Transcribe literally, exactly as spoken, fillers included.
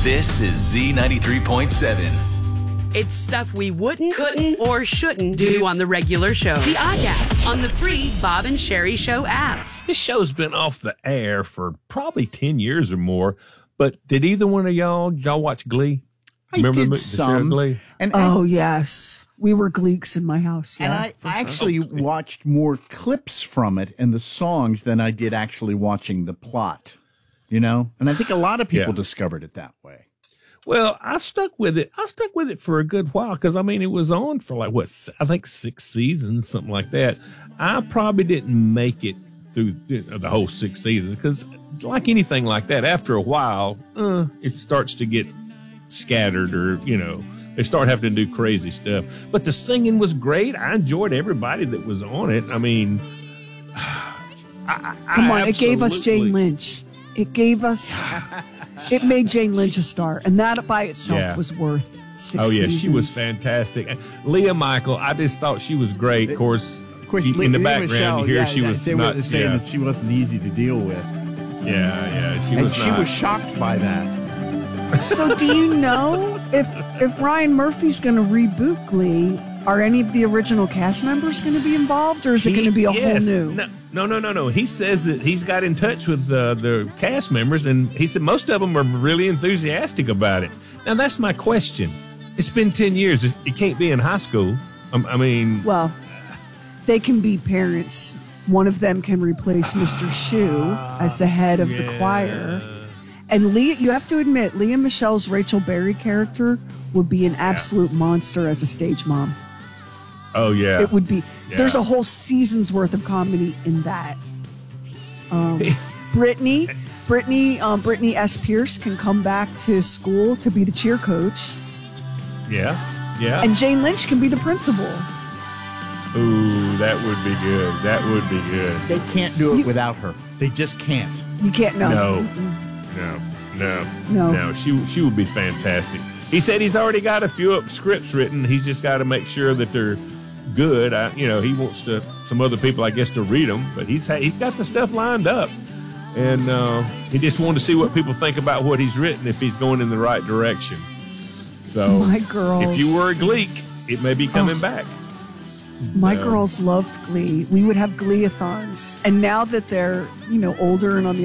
This is Z ninety-three point seven. It's stuff we wouldn't, couldn't, or shouldn't do on the regular show. The Oddcast on the free Bob and Sherry Show app. This show's been off the air for probably ten years or more, but did either one of y'all, did y'all watch Glee? I Remember did the, the some. show Glee? And Oh, I, yes. We were Gleeks in my house. and Yeah, I for sure. actually watched more clips from it and the songs than I did actually watching the plot, you know? And I think a lot of people Yeah. discovered it that way. Well, I stuck with it. I stuck with it for a good while because, I mean, it was on for like, what, I think six seasons, something like that. I probably didn't make it through you know, the whole six seasons because, like anything like that, after a while, uh, it starts to get scattered or, you know, they start having to do crazy stuff. But the singing was great. I enjoyed everybody that was on it. I mean, I, I Come on, it gave us Jane absolutely- Lynch. It gave us, it made Jane Lynch a star. And that by itself Yeah. was worth six Oh, yeah, seasons. she was fantastic. And Leah Michael, I just thought she was great. Of course, Of course, in Lea- the Lea background, Michele, you hear yeah, she yeah, was they not, were saying yeah, that she wasn't easy to deal with. yeah, yeah, she And was she not. was shocked by that. So do you know if if Ryan Murphy's going to reboot Glee, are any of the original cast members going to be involved, or is it He- going to be a yes. whole new? No, no, no, no, no. He says that he's got in touch with uh, the cast members, and he said most of them are really enthusiastic about it. Now, that's my question. It's been ten years. It, it can't be in high school. I, I mean, Well, they can be parents. One of them can replace Mister Shu as the head of the yeah. choir. And Leah, you have to admit, Leah Michelle's Rachel Berry character would be an absolute monster as a stage mom. Oh, yeah. It would be. Yeah. There's a whole season's worth of comedy in that. Um, Brittany, Brittany, um, Brittany S. Pierce can come back to school to be the cheer coach, Yeah, yeah. and Jane Lynch can be the principal. Ooh, that would be good. That would be good. They can't do it You- without her. They just can't. You can't know. No, no, no, No. no. She she would be fantastic. He said he's already got a few scripts written. He's just got to make sure that they're good. I, you know, he wants to some other people, I guess, to read them. But he's he's got the stuff lined up, and uh, he just wanted to see what people think about what he's written if he's going in the right direction. So, My girls. if you were a Gleek, it may be coming Oh. back. My No. girls loved Glee. We would have Glee-a-thons. And now that they're, you know, older and on the